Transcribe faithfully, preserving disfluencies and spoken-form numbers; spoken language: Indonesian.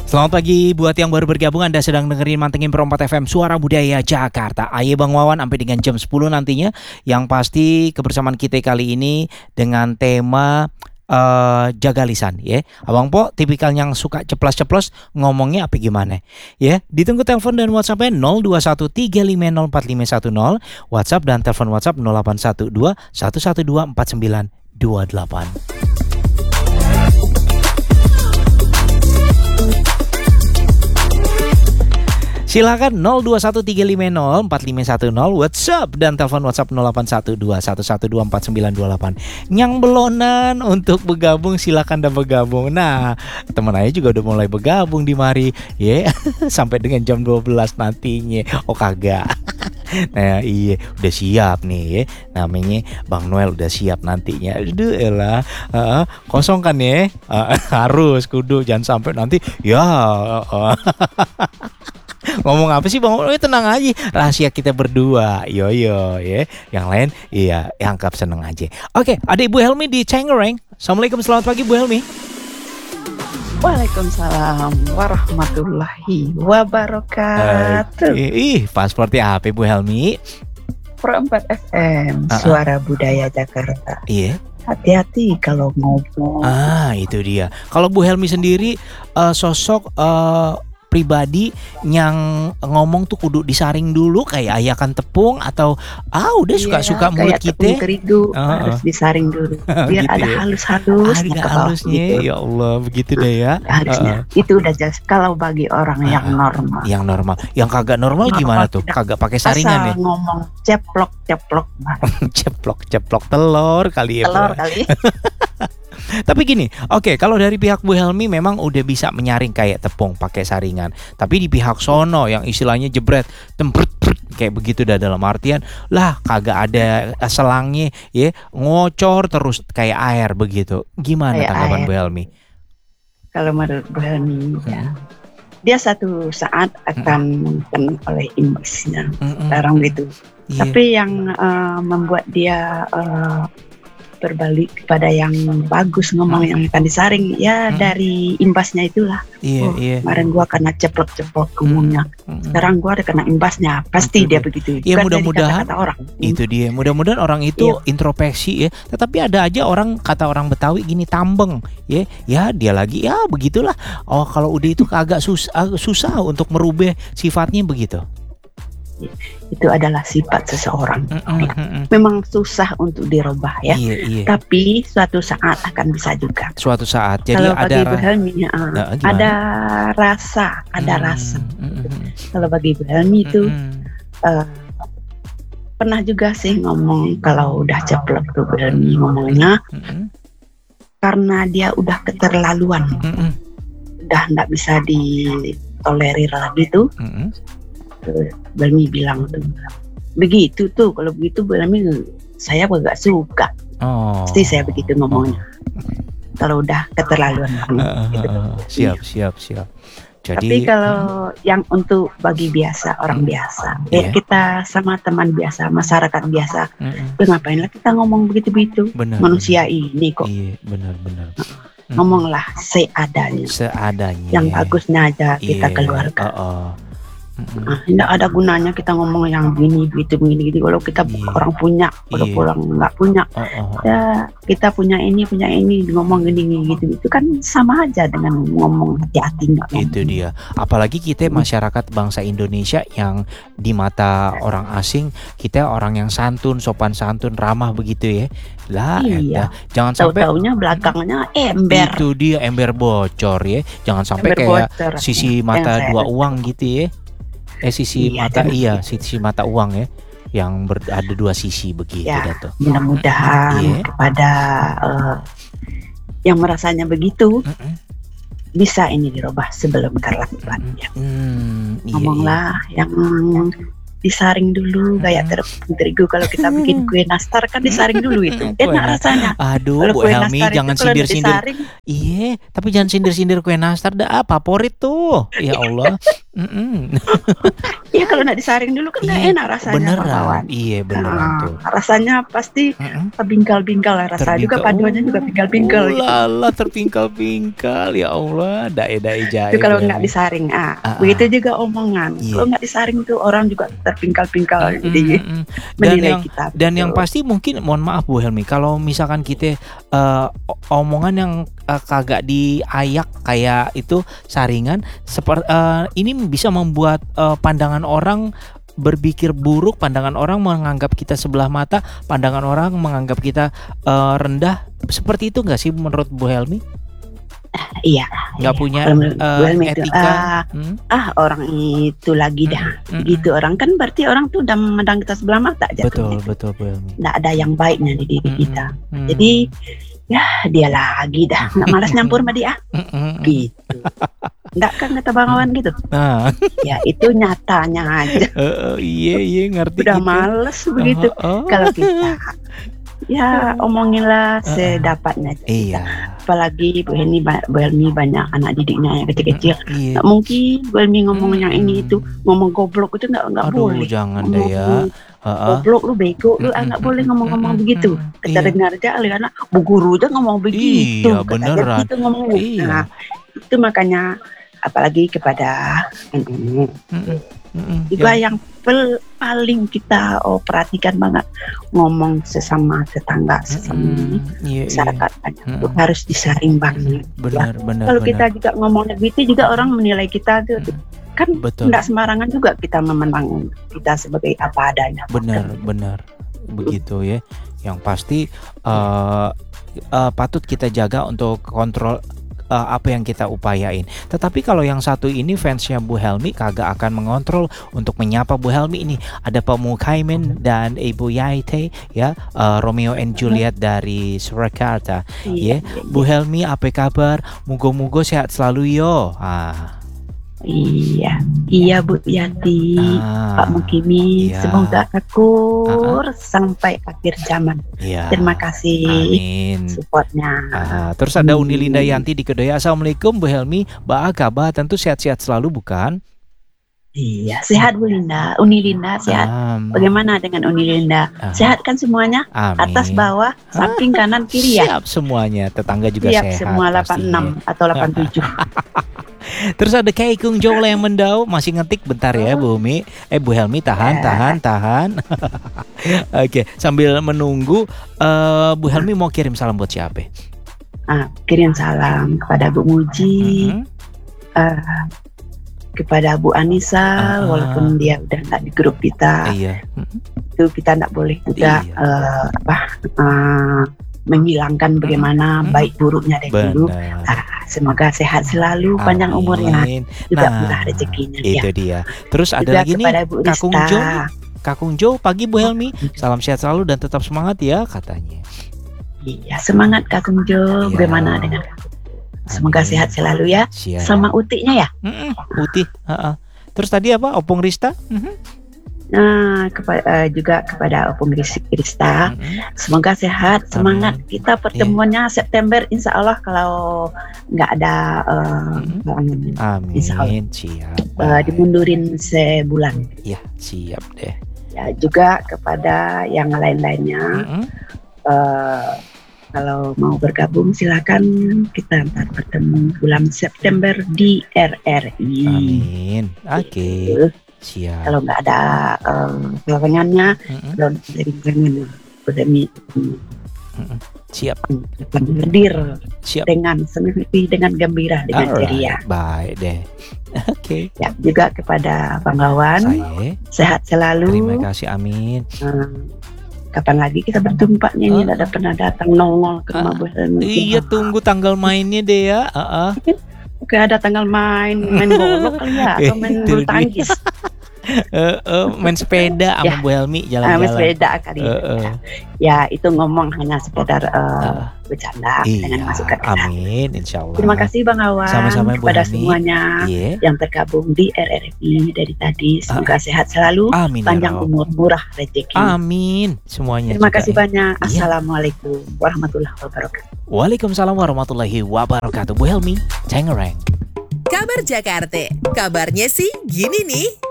Selamat pagi buat yang baru bergabung. Anda sedang dengerin Mantengin Pro empat F M Suara Budaya Jakarta. Ayo Bang Wawan sampai dengan jam sepuluh nantinya. Yang pasti kebersamaan kita kali ini dengan tema uh, jaga lisan ya. Abang Po tipikal yang suka ceplos-ceplos ngomongnya apa gimana ya. Ditunggu telepon dan WhatsApp-nya nol dua satu tiga lima nol empat lima satu nol, WhatsApp dan telepon WhatsApp nol delapan satu dua satu satu dua empat sembilan dua delapan. Silakan nol dua satu tiga lima nol empat lima satu nol WhatsApp dan telepon WhatsApp nol delapan satu dua satu satu dua empat sembilan dua delapan. Yang belonan untuk bergabung silakan dan bergabung. Nah, teman saya juga udah mulai bergabung di mari ya, yeah. Sampai dengan jam dua belas nantinya. Oh kagak. Nah iya udah siap nih ya. Namanya Bang Noel udah siap nantinya. Aduh elah uh, kosong kan ya, uh, harus kudu jangan sampai nanti ya uh, ngomong apa sih Bang? Oh, tenang aja, rahasia kita berdua. Yo yo ya. Yang lain iya anggap seneng aja. Oke, ada Ibu Helmi di Tangerang. Assalamualaikum, selamat pagi Bu Helmi. Waalaikumsalam warahmatullahi wabarakatuh. Ih, ih pasporti apa Bu Helmi? Pro empat F M uh-uh. Suara Budaya Jakarta. Iya. Hati-hati kalau ngomong. Ah, itu dia. Kalau Bu Helmi sendiri uh, sosok uh, pribadi yang ngomong tuh kudu disaring dulu kayak ayakan tepung atau ah udah iya, suka-suka mulut kayak kita tepung terigu uh, harus disaring dulu biar gitu ada ya? halus-halus ada halusnya gitu. Ya Allah begitu deh ya harusnya uh, itu udah jelas kalau bagi orang uh, yang normal yang normal yang kagak normal, normal gimana tuh kagak pakai saringan ya ngomong ceplok ceplok ceplok ceplok telur kali ya telur kali. Tapi gini, oke okay, kalau dari pihak Bu Helmi memang udah bisa menyaring kayak tepung pakai saringan. Tapi di pihak sono yang istilahnya jebret, temprut kayak begitu dah dalam artian lah kagak ada selangnya ya, ngocor terus kayak air begitu. Gimana kayak tanggapan air. Bu Helmi? Kalau menurut Bu Helmi hmm. ya, dia satu saat akan hmm. kena oleh imbasnya. Sekarang hmm. gitu. Yeah. Tapi yang uh, membuat dia uh, berbalik kepada yang bagus ngomong hmm. yang akan disaring ya hmm. dari imbasnya itulah. Iya, oh, iya. Kemarin gua kena ceplok-ceplok ngomongnya. Hmm. Sekarang gua ada kena imbasnya. Pasti itu dia begitu. Ya mudah-mudahan kata orang. Itu dia. Mudah-mudahan orang itu iya. introspeksi ya. Tetapi ada aja orang kata orang Betawi gini tambeng ya. Ya dia lagi ya begitulah. Oh kalau udah itu agak susah susah untuk merubah sifatnya begitu. Itu adalah sifat seseorang. Mm-mm, ya. mm-mm. Memang susah untuk dirubah ya. Iya, iya. Tapi suatu saat akan bisa juga. Suatu saat. Jadi kalau ada bagi Bu Helmi, uh, nah, ada rasa, ada mm, rasa. Mm-mm. Kalau bagi Bu Helmi itu uh, pernah juga sih ngomong kalau udah ceplok tuh Bu Helmi ngomongnya, mm-mm. karena dia udah keterlaluan, mm-mm. udah nggak bisa ditolerir lagi tuh. Mm-mm. Belmi bilang tuh begitu tuh kalau begitu Belmi saya agak suka. Oh. Pasti saya begitu ngomongnya. Oh. Kalau udah keterlaluan uh, gitu. uh, siap siap siap. Jadi tapi kalau hmm. yang untuk bagi biasa orang biasa, yeah. ya kita sama teman biasa, masyarakat biasa, mm-hmm. ngapain lah kita ngomong begitu-begitu? Benar, manusia benar. Ini kok. Iya benar-benar. Ngomonglah seadanya. Seadanya. Yang bagusnya aja kita yeah. keluarkan. Uh, uh. Nah, tidak ada gunanya kita ngomong yang gini, gitu, begini, gitu. Kalau kita yeah. orang punya, kalau yeah. orang nggak punya, oh, oh. ya kita punya ini, punya ini, ngomong gini, gitu, itu kan sama aja dengan ngomong hati-hati. Itu dia. Apalagi kita masyarakat bangsa Indonesia yang di mata orang asing kita orang yang santun, sopan santun, ramah begitu ya. Lah, iya. Jangan sampai tahu-taunya belakangnya ember. Itu dia ember bocor ya. Jangan sampai ember kayak bocor. Sisi mata dua uang gitu ya. Eh sisi iya, mata iya sisi mata uang ya yang ber, ada dua sisi begitu ya, Dato. Mudah-mudahan yeah. kepada uh, yang merasanya begitu mm-mm. bisa ini dirubah sebelum terlambat ya. Mm, iya, ngomonglah iya. yang disaring dulu mm-hmm. kayak tepung terigu. Kalau kita bikin kue nastar kan disaring dulu itu enak rasanya. Aduh kalo Bu Helmi jangan sindir-sindir. Iya tapi jangan sindir-sindir kue nastar dah favorit tuh ya Allah. Iya kalau nggak disaring dulu kan nggak enak rasanya beneran. Pak Wawan. Iya beneran Nah, tuh. rasanya pasti bingkal-bingkal lah rasa juga paduannya juga bingkal-bingkal gitu. Ulala terpingkal-pingkal ya Allah, dae-dae jahe. Itu kalau nggak disaring, ah, Ah, begitu ah. juga omongan. Iya. Kalau nggak disaring tuh orang juga terpingkal-pingkal Mm, jadi mm, mm. Dan menilai yang kita. dan yang betul. pasti mungkin mohon maaf Bu Helmi, kalau misalkan kita eh, o- omongan yang eh, kagak diayak kayak itu saringan seperti ini bisa membuat eh, pandangan orang berpikir buruk, pandangan orang menganggap kita sebelah mata, pandangan orang menganggap kita eh, rendah. Seperti itu nggak sih menurut Bu Helmi? Iya. Nggak iya. punya Kalau menurut eh, Bu Helmi itu, etika? ah, Hmm? ah orang itu lagi dah. Mm, mm, Gitu orang kan berarti orang tuh udah memandang kita sebelah mata aja. Betul, betul Bu Helmi. Nggak ada yang baiknya di diri Mm, kita. mm, Jadi ya dia lagi dah. Nggak malas nyampur sama dia. mm, mm, mm. Gitu. Nggak kan kata Bang Wawan gitu. Nah, Ya itu nyatanya aja. eh, eh, iya iya ngerti Udah gitu. males begitu. Oh, oh. Kalau kita ya omonginlah sedapatnya. Iya. Apalagi Bu Helmi, Bu Helmi banyak anak didiknya yang kecil-kecil. Iya. Nggak mungkin Bu Helmi ngomong yang ini itu, ngomong goblok itu nggak nggak Aduh, boleh. jangan deh ya. Ngomong Heeh. goblok lu bego lu ah, nggak boleh ngomong-ngomong begitu. Kita Iya. dengar aja oleh anak bu guru aja ngomong begitu. Iya, Katanya beneran. gitu ngomongnya. Iya. Nah, itu makanya apalagi kepada Mm-mm, mm-mm. juga Ya, yang pel- paling kita oh, perhatikan banget ngomong sesama tetangga sesama mm-mm. Iya, iya. masyarakat banyak Mm-mm. itu harus disaring banget. Benar, benar, Kalau benar. kita juga ngomongnya begitu juga orang menilai kita tuh kan Betul. nggak sembarangan juga kita memandang kita sebagai apa adanya. Benar, benar. Begitu ya. Yang pasti eh eh, patut kita jaga untuk kontrol eh, apa yang kita upayain. Tetapi kalau yang satu ini fansnya Bu Helmi kagak akan mengontrol untuk menyapa Bu Helmi ini. Ada Pak Mukaimin dan Ibu Yaite ya, eh, Romeo and Juliet dari Surakarta. Iya, Ya, Bu Helmi apa kabar? Mugo-mugo sehat selalu yo. Ah. iya, iya Bu Yati, Ah, Pak Mukimi, iya. semoga akur sampai akhir zaman. Iya. Terima kasih Amin. supportnya. Ah, terus ada Uni Hmm. Linda Yanti di Kedoya. Assalamualaikum Bu Helmi, Mbak kabar tentu sehat-sehat selalu bukan? Iya, sehat Bu Linda, Uni Linda sehat. Am, Bagaimana dengan Uni Linda? Ah. Sehat kan semuanya? Amin. Atas bawah, samping kanan kiri ya? Siap semuanya, tetangga juga Siap sehat. semua delapan puluh enam pastinya. atau delapan puluh tujuh. Terus ada Kei Kung Jo yang mendau masih ngetik bentar ya Bu Mi. Eh Bu Helmi tahan, Ya. tahan, tahan. Oke, sambil menunggu eh, Bu Helmi mau kirim salam buat siapa? Ah, kirim salam kepada Bu Muji, Mhm. eh, kepada Bu Anissa, Ah. walaupun dia udah nggak di grup kita, Iya. Mhm. itu kita nggak boleh juga Iya. eh, apa eh, menghilangkan bagaimana Mhm. baik buruknya dari dulu. Benar. Ah, semoga sehat selalu, panjang Amin. umurnya, juga Nah, murah rezekinya. Itu Ya. dia. Terus ada Juga lagi nih kepada Bu Kakung Rista. Jo nih. Kakung Jo, pagi Bu Helmi. Salam sehat selalu dan tetap semangat ya katanya. Iya, semangat Kakung Jo. Iya. Bagaimana dengan Kakung? Semoga Amin. sehat selalu ya. Siap. Sama utiknya ya. Mm-mm, putih. Heeh. Terus tadi apa? Opung Rista? Mhm. Nah, kepa- eh, juga kepada Opung Ris- Rista. Mhm. Semoga sehat, semangat. Amin. Kita pertemuannya September, Insya Allah kalau nggak ada eh, Mhm. halangan, Insya Allah. Amin. Siap. eh, Baik. dimundurin sebulan. Ya, siap deh. Ya, juga kepada yang lain-lainnya. Mhm. eh, kalau mau bergabung silakan kita ntar bertemu bulan September di R R I. Amin. Oke. Gitu. Siap. Kalau nggak ada uh, halangannya, Mhm. kalau dari jangan pandemi Mhm. Siap. akan hadir Siap. dengan senang hati, dengan gembira, dengan Alright. ceria. Baik deh. Oke. Ya, juga kepada Bang Wawan, Saya sehat selalu. terima kasih. Amin. Hmm, kapan lagi kita berjumpa nih? Ini Ah. nggak ada pernah datang nongol ke rumah Bu Helmi. Iya, tunggu tanggal mainnya deh ya. Heeh. Oke, ada tanggal main main golok kali ya, atau main Itu bulu tangkis. Eh, eh, main sepeda sama Ya. Bu Helmi Ah, jalan-jalan. main sepeda kali. Eh, eh. Ya, itu ngomong hanya sekedar uh, Ah. bercanda dengan Iya, masukan kita. amin, insya Allah. Terima kasih Bang Awan, Sama-sama, Bu kepada Helmi. semuanya Iya, yang tergabung di R R I dari tadi. Semoga sehat selalu, amin. ya panjang Rabb. umur, murah rezeki. Amin, semuanya. Terima juga kasih ya. banyak. Assalamualaikum warahmatullahi wabarakatuh. Waalaikumsalam warahmatullahi wabarakatuh. Bu Helmi, Tangerang. Kabar kabar Jakarta. Kabarnya sih gini nih.